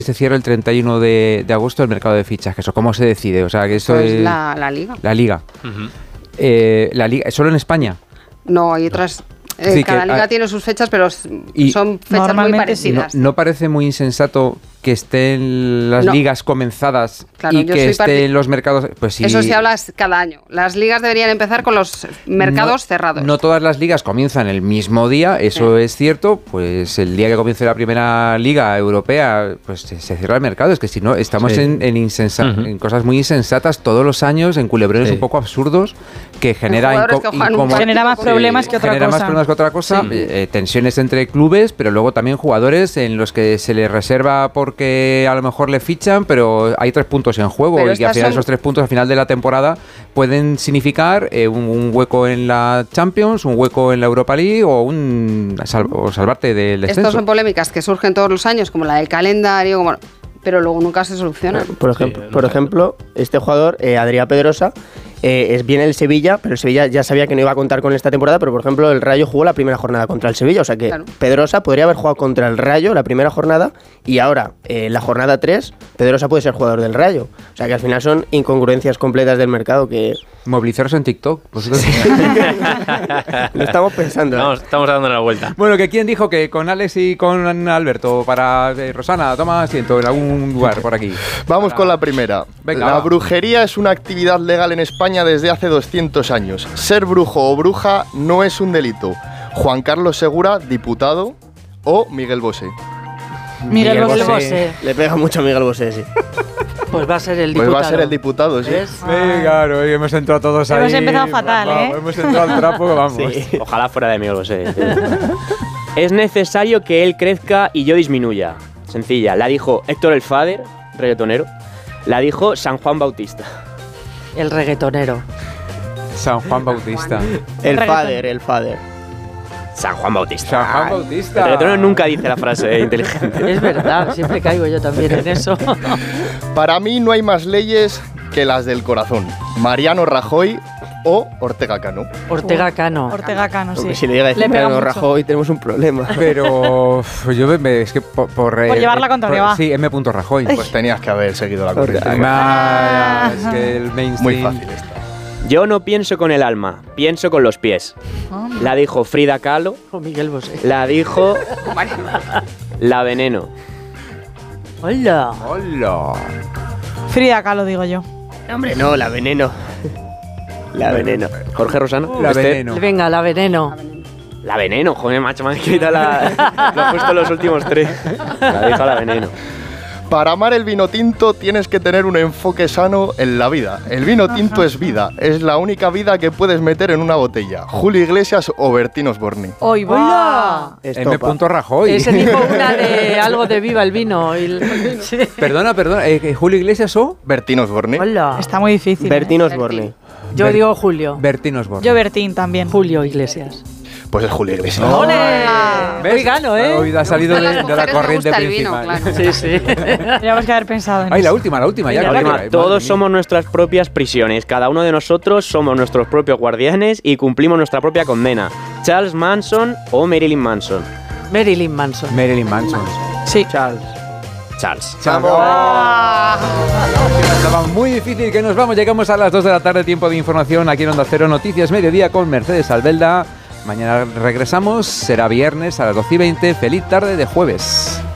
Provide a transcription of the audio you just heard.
se cierra el 31 de agosto el mercado de fichajes, o cómo se decide, o sea, que eso pues es... la Liga. La Liga. La Liga, ¿solo en España? No, hay otras... Sí, cada liga tiene sus fechas, pero son fechas muy parecidas. ¿No parece muy insensato que estén las ligas comenzadas y que estén los mercados? Pues sí. Eso se habla cada año. Las ligas deberían empezar con los mercados cerrados. No todas las ligas comienzan el mismo día, eso es cierto. Pues el día que comience la primera liga europea, pues se cierra el mercado. Es que si no, estamos en cosas muy insensatas todos los años, en culebrones un poco absurdos que genera genera más problemas que otra cosa. Tensiones entre clubes, pero luego también jugadores en los que se les reserva porque a lo mejor le fichan, pero hay 3 puntos en juego y que al final esos 3 puntos al final de la temporada pueden significar un hueco en la Champions, un hueco en la Europa League o salvarte del descenso. Estas son polémicas que surgen todos los años, como la del calendario, pero luego nunca se solucionan. Por ejemplo, este jugador, Adrià Pedrosa, viene el Sevilla, pero el Sevilla ya sabía que no iba a contar con esta temporada, pero por ejemplo el Rayo jugó la primera jornada contra el Sevilla, o sea que Pedrosa podría haber jugado contra el Rayo la primera jornada y ahora, la jornada 3, Pedrosa puede ser jugador del Rayo. O sea que al final son incongruencias completas del mercado que... Movilizaros en TikTok. Lo estamos pensando. No, estamos dando la vuelta. Bueno, que quién dijo que con Alex y con Alberto para Rosana, toma asiento en algún lugar por aquí. Vamos con la primera. Venga, la brujería es una actividad legal en España desde hace 200 años. Ser brujo o bruja no es un delito. Juan Carlos Segura, diputado, o Miguel Bosé. Miguel Bosé. Le pega mucho a Miguel Bosé, sí. Pues va a ser el diputado. Pues va a ser el diputado, sí. Claro, hemos entrado todos ahí. Hemos empezado fatal, Hemos entrado al trapo, vamos. Sí. Ojalá fuera de Miguel Bosé. Es necesario que él crezca y yo disminuya. Sencilla. La dijo Héctor el Father, reggaetonero. La dijo San Juan Bautista. El reggaetonero. San Juan Bautista. El Father. San Juan Bautista. San Juan Bautista. El reggaetonero nunca dice la frase inteligente. Es verdad, siempre caigo yo también en eso. Para mí no hay más leyes que las del corazón. Mariano Rajoy o Ortega Cano. Ortega Cano, sí. Porque si le llega a decir Mariano Rajoy tenemos un problema. Pero yo es que por llevar la contraria va. Sí, M. Rajoy. Pues tenías que haber seguido la corriente. Es que el mainstream. Muy fácil esta. Yo no pienso con el alma, pienso con los pies. La dijo Frida Kahlo. O Miguel Bosé. La dijo la Veneno. Hola. Frida Kahlo, digo yo. Hombre, no, la Veneno. La Veneno. Jorge Rosana. La Veneno. Venga, la Veneno. La Veneno, joder, macho, me han quitado lo he puesto los últimos 3. La dijo la Veneno. Para amar el vino tinto tienes que tener un enfoque sano en la vida. El vino tinto es vida. Es la única vida que puedes meter en una botella. Julio Iglesias o Bertín Osborne. ¡Hoy va! M. Rajoy. Ese dijo una de algo de viva el vino. Sí. Perdona. ¿Julio Iglesias o? Bertín Osborne. Hola. Está muy difícil. Bertín Osborne. Yo digo Julio. Bertín Osborne. Yo Bertín también. Julio Iglesias. Pues es Julio Iglesias. ¡Ole! Hoy gano, Hoy ha salido de la corriente principal. Claro. Sí. Tendríamos que haber pensado en Ay, eso. la última ya. La última. Todos somos nuestras propias prisiones. Cada uno de nosotros somos nuestros propios guardianes y cumplimos nuestra propia condena. Charles Manson o Marilyn Manson. Marilyn Manson. Sí. Charles. Estaba muy difícil que nos vamos. Llegamos a las 2 de la tarde, tiempo de información aquí en Onda Cero Noticias Mediodía con Mercedes Albelda. Mañana regresamos, será viernes a las 12:20. Feliz tarde de jueves.